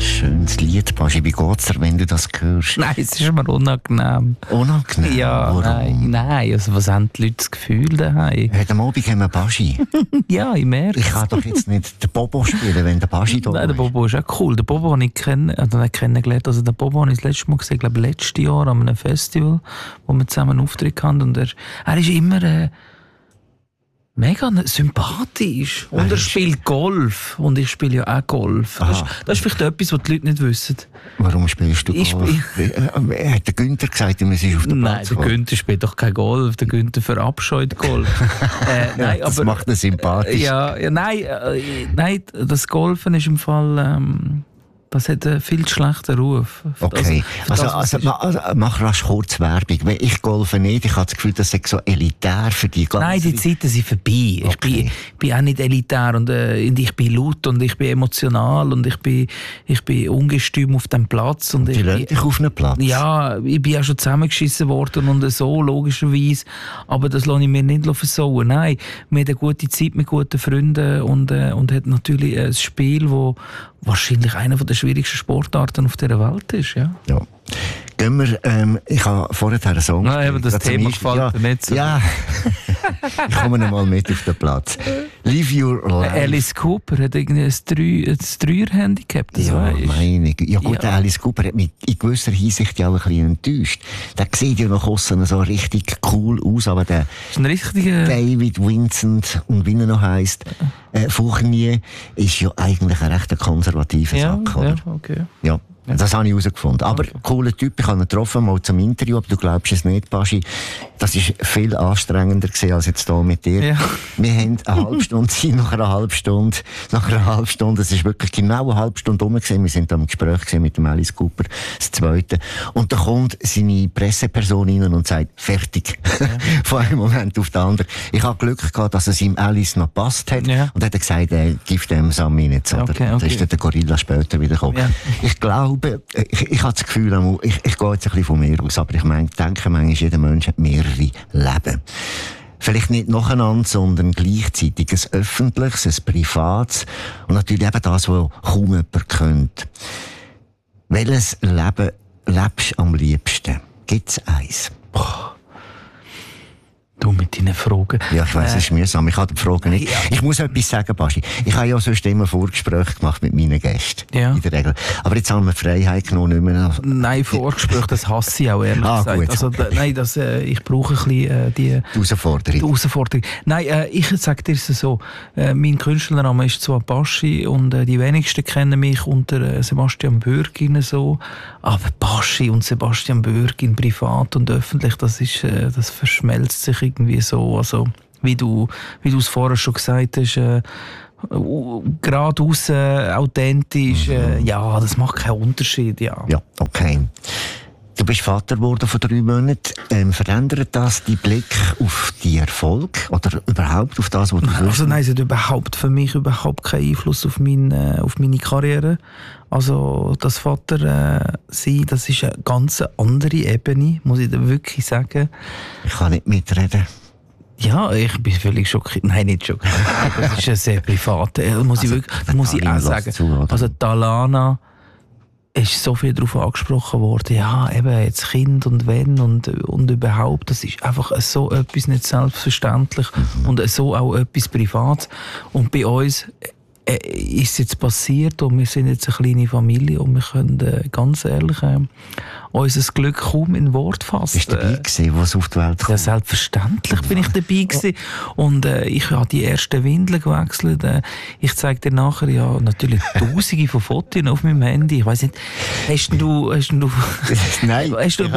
schönes Lied, Baschi. Wie geht's dir, wenn du das hörst? Nein, es ist mir unangenehm. Unangenehm? Ja, warum? nein. Also, was haben die Leute das Gefühl daheim? Heute Abend haben wir Baschi. Ja, ich merke Ich kann doch jetzt nicht den Bobo spielen, wenn der Baschi da ist. Nein, der Bobo ist auch cool. Der Bobo habe ich kennengelernt. Also, der Bobo habe ich das letzte Mal gesehen, glaube letztes Jahr an einem Festival, wo wir zusammen einen Auftritt hatten. Und er ist immer mega sympathisch. Und er spielt Golf. Und ich spiele ja auch Golf. Das ist vielleicht etwas, was die Leute nicht wissen. Warum spielst du Golf? Hat der Günther gesagt, du musst auf den Platz Nein, der Günther spielt doch kein Golf. Der Günther verabscheut Golf. Nein, das aber, macht ihn sympathisch. Nein, das Golfen ist im Fall... Das hat einen viel schlechten Ruf. Okay, mach rasch kurz Werbung. Ich golfe nicht, ich habe das Gefühl, das ist so elitär für die ganze... Nein, die Zeiten sind vorbei. Okay. Ich bin auch nicht elitär und ich bin laut und ich bin emotional und ich bin ungestüm auf dem Platz. Und die lassen dich auf einen Platz? Ja, ich bin auch schon zusammengeschissen worden und so, logischerweise. Aber das lasse ich mir nicht versauen. Nein, wir haben eine gute Zeit mit guten Freunden und hat natürlich ein Spiel, das wahrscheinlich einer der schwierigsten Sportarten auf dieser Welt ist. Ja. Gehen wir, ich habe vorher einen Song gespielt. Aber das Thema gefällt mir nicht so. Ja, ich komme noch mal mit auf den Platz. Live Your Life. Alice Cooper hat irgendwie ein Dreier-Handicap, das ja, weißt. meine ja gut, der Alice Cooper hat mich in gewisser Hinsicht ja auch ein bisschen enttäuscht. Der sieht ja nach aussen so richtig cool aus, aber der ist ein richtiger David Vincent und wie er noch heisst, Fournier ist ja eigentlich ein recht konservativer Sack, oder? Ja, okay. Ja. Das habe ich herausgefunden. Aber cooler Typ, ich habe ihn getroffen, mal zum Interview, aber du glaubst es nicht, Baschi. Das war viel anstrengender gewesen als jetzt hier mit dir. Ja. Wir haben eine halbe Stunde Zeit, nach einer halben Stunde, es ist wirklich genau eine halbe Stunde rum gewesen. Wir sind am Gespräch mit dem Alice Cooper, das zweite. Und da kommt seine Presseperson rein und sagt, fertig. Ja. Von einem Moment auf den anderen. Ich habe Glück gehabt, dass es ihm Alice noch gepasst hat. Ja. Und hat gesagt, gib dem Sammy nicht. Okay. Da ist der Gorilla später wieder gekommen. Ja. Ich glaube, ich habe das Gefühl, ich gehe jetzt ein bisschen von mir aus, aber ich denke manchmal, jeder Mensch hat mehrere Leben. Vielleicht nicht nacheinander, sondern gleichzeitig ein öffentliches, ein privates und natürlich eben das, was kaum jemand kennt. Welches Leben lebst du am liebsten? Gibt es eins? Du mit deinen Fragen. Ja, ich weiss, es ist mühsam. Ich habe die Fragen nicht. Ja. Ich muss etwas sagen, Baschi. Ich habe ja sonst immer Vorgespräche gemacht mit meinen Gästen. Ja. In der Regel. Aber jetzt haben wir die Freiheit genommen, nicht mehr. Nein, Vorgespräche, das hasse ich auch, ehrlich gesagt. Gut. Also, nein, ich brauche ein bisschen die Herausforderung. Nein, ich sage dir es so. Mein Künstlername ist zwar Baschi und die wenigsten kennen mich unter Sebastian Bürgin so. Aber Baschi und Sebastian Bürgin privat und öffentlich, das verschmelzt sich irgendwie so, also wie du es vorher schon gesagt hast, geradeaus, authentisch, ja, das macht keinen Unterschied, ja. Ja, okay. Du bist Vater geworden vor 3 Monaten. Verändert das deinen Blick auf die Erfolg oder überhaupt auf das, was du willst? Also nein, es hat für mich überhaupt keinen Einfluss auf meine Karriere. Also das Vater sein, das ist eine ganz andere Ebene, muss ich dir wirklich sagen. Ich kann nicht mitreden. Ja, ich bin völlig schockiert. Nein, nicht schockiert. Das ist ja sehr privat. Muss ich auch sagen. Also Talana ist so viel darauf angesprochen worden, ja, eben jetzt Kind und wenn und überhaupt, das ist einfach so etwas nicht selbstverständlich und so auch etwas Privates. Und bei uns ist es jetzt passiert und wir sind jetzt eine kleine Familie und wir können ganz ehrlich unser Glück kaum in Wort fassen. Bist du dabei gewesen, was auf die Welt kam? Ja, selbstverständlich bin ich dabei gewesen. Und ich habe die ersten Windeln gewechselt. Ich zeige dir nachher ja natürlich Tausende von Fotos auf meinem Handy. Ich weiss nicht, hast du Nein, hast du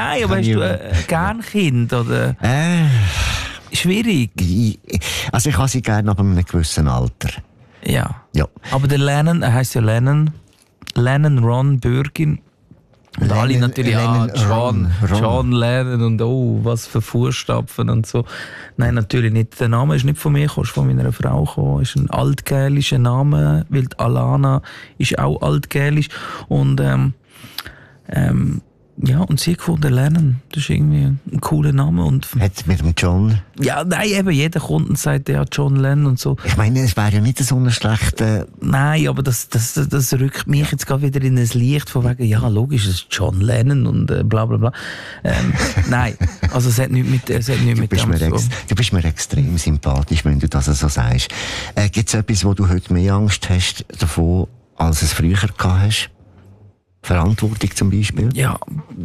gern Kind oder? Schwierig. Also ich habe sie gerne ab einem gewissen Alter. Ja. Aber der Lennon, er heisst ja Lennon Ron Bürgin. Und Lennon, alle natürlich, John Lennon und was für Fußstapfen und so. Nein, natürlich nicht. Der Name ist nicht von mir gekommen, ist von meiner Frau gekommen. Ist ein altgälischer Name, weil die Alana ist auch altgälisch. Und Ja, und sie gefunden, Lennon, das ist irgendwie ein cooler Name. Und hat mit dem John? Ja, nein, eben, jeder kommt und sagt, ja, John Lennon und so. Ich meine, es wäre ja nicht so eine schlechte... Nein, aber das rückt mich jetzt gerade wieder in ein Licht von wegen, ja, logisch, es ist John Lennon und bla bla bla. Nein, also es hat nichts mit dem Du bist mir extrem sympathisch, wenn du das so sagst. Gibt es etwas, wo du heute mehr Angst hast davon, als es früher gehabt hast? Verantwortung zum Beispiel? Ja,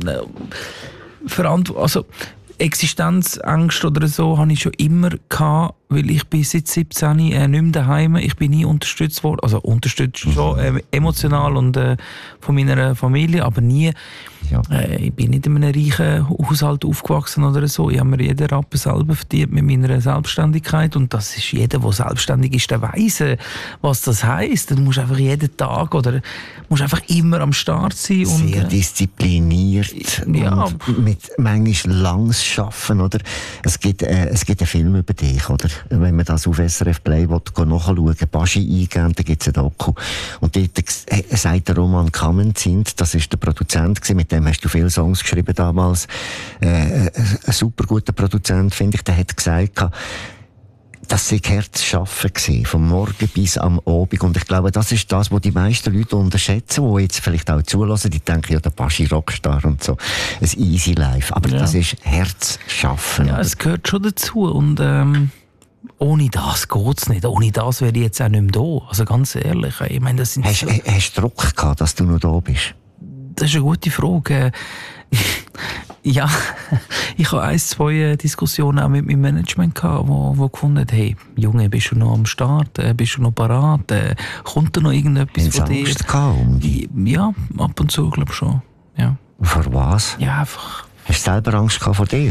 also Existenzängste oder so habe ich schon immer gehabt, weil ich bin seit 17 nicht mehr daheim. Ich bin nie unterstützt worden, also unterstützt schon emotional und von meiner Familie, aber nie. Ja. Ich bin nicht in einem reichen Haushalt aufgewachsen oder so. Ich habe mir jeden Rappen selber verdient mit meiner Selbstständigkeit und das ist jeder, der selbstständig ist, der weiss, was das heisst. Du musst einfach jeden Tag oder musst einfach immer am Start sein. Sehr diszipliniert ja. Und mit manchmal langes Schaffen, oder? Es gibt einen Film über dich, oder? Wenn man das auf SRF Play nachschauen, Baschi eingeben, dann gibt es ein Doku. Und dort sagt der Roman Kamenzind, das ist der Produzent gewesen, mit dem hast du viele Songs geschrieben damals. Ein super guter Produzent, finde ich, der hat gesagt, das sei Herzschaffen gewesen, vom Morgen bis am Abend. Und ich glaube, das ist das, was die meisten Leute unterschätzen, die jetzt vielleicht auch zulassen, die denken, ja, der Baschi Rockstar und so. Ein easy life. Aber das ist Herzschaffen. Ja, es gehört schon dazu. Und ohne das geht's nicht. Ohne das wäre ich jetzt auch nicht mehr da. Also ganz ehrlich. Ich meine, das sind hast du Druck gehabt, dass du noch da bist? Das ist eine gute Frage. Ja, ich habe 1-2 Diskussionen auch mit meinem Management gehabt, wo gefunden hat, hey, Junge, bist du noch am Start? Bist du noch parat? Kommt da noch irgendetwas von dir? Angst gehabt um dich? Ja, ab und zu, glaube ich schon. Ja. Vor was? Ja, einfach. Hast du selber Angst gehabt vor dir?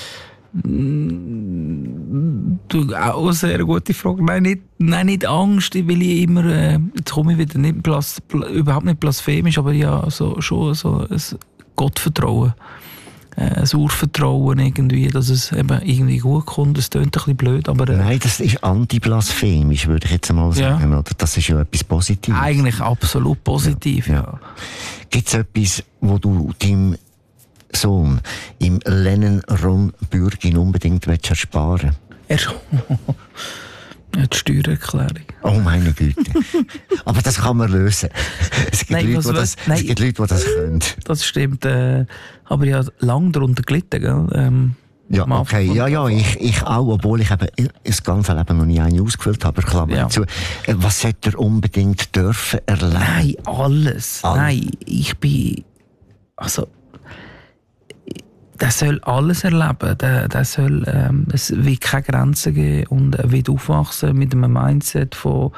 Du, auch eine sehr gute Frage. Nein, nicht Angst, weil ich immer, jetzt komme ich wieder nicht überhaupt nicht blasphemisch, aber ja, schon so ein Gottvertrauen. Ein Urvertrauen irgendwie, dass es eben irgendwie gut kommt. Das klingt ein bisschen blöd, aber... Nein, das ist antiblasphemisch, würde ich jetzt mal sagen. Ja. Oder? Das ist ja etwas Positives. Eigentlich absolut positiv, ja. Gibt es etwas, wo du deinem Sohn im Lennon Ron Bürgin unbedingt ersparen willst? Die Steuererklärung. Oh meine Güte. Aber das kann man lösen. Es gibt Leute, die das können. Das stimmt. Aber ich habe lange darunter gelitten. Gell? Ja, okay. Ja, ich auch, obwohl ich eben das ganze Leben noch nie eine ausgefüllt habe. Dazu. Was sollte er unbedingt dürfen erleben? Nein, alles. Nein, ich bin... Also... Der soll alles erleben. Der soll, es wird keine Grenzen geben und er wird aufwachsen mit einem Mindset von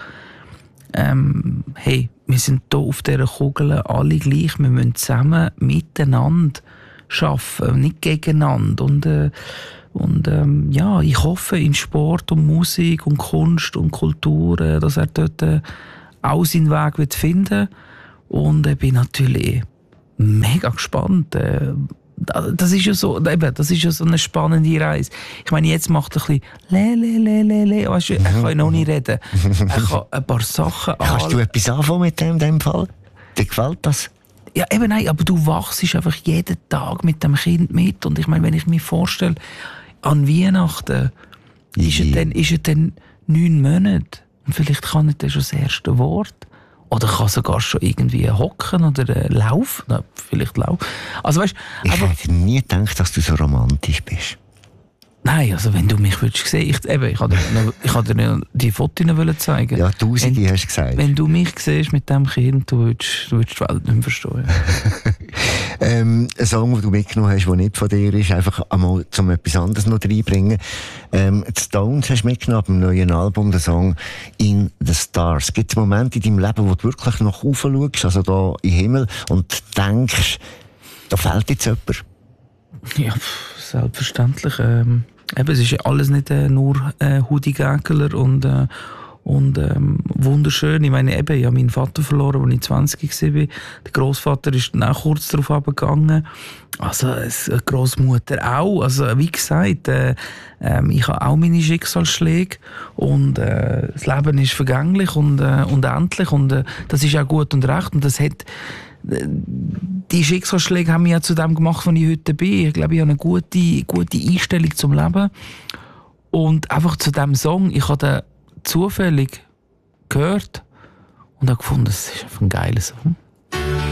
hey, wir sind hier auf dieser Kugel alle gleich, wir müssen zusammen miteinander arbeiten, nicht gegeneinander. Ja, ich hoffe in Sport und Musik und Kunst und Kultur, dass er dort auch seinen Weg wird finden. Und ich bin natürlich mega gespannt. Das ist ja so, das ist ja so eine spannende Reise. Ich meine, jetzt macht er ein bisschen weißt du, er kann noch nicht reden. Er kann ein paar Sachen Kannst du etwas anfangen mit dem Fall? Dir gefällt das? Ja, eben nein, aber du wachst einfach jeden Tag mit dem Kind mit. Und ich meine, wenn ich mir vorstelle, an Weihnachten ist er dann 9 Monate. Und vielleicht kann er dann schon das erste Wort. Oder kann sogar schon irgendwie hocken oder laufen. Na, vielleicht laufen. Also, weißt, ich hätte nie gedacht, dass du so romantisch bist. Nein, also wenn du mich würdest sehen, ich wollte dir die Fotos zeigen. Ja, Tausende hast du gesagt. Wenn du mich siehst mit diesem Kind, du würdest die Welt nicht mehr verstehen. Ein Song, den du mitgenommen hast, der nicht von dir ist, einfach einmal zum etwas anderes noch reinbringen. Die Stones hast du mitgenommen, am neuen Album, den Song «In the Stars». Gibt es Momente in deinem Leben, wo du wirklich noch raufschaust, also da im Himmel, und denkst, da fehlt jetzt jemand? Ja, selbstverständlich. Es ist ja alles nicht nur Hudi-Gäckler und wunderschön. Ich meine, ich habe meinen Vater verloren, als ich 20 war. Der Grossvater ist dann auch kurz darauf abgegangen. Also, die Grossmutter auch. Also, wie gesagt, ich habe auch meine Schicksalsschläge. Und das Leben ist vergänglich und endlich. Und das ist auch gut und recht. Und das hat die Schicksalsschläge haben mich ja zu dem gemacht, wo ich heute bin. Ich glaube, ich habe eine gute Einstellung zum Leben. Und einfach zu diesem Song, ich habe den zufällig gehört und habe gefunden, das ist einfach ein geiler Song.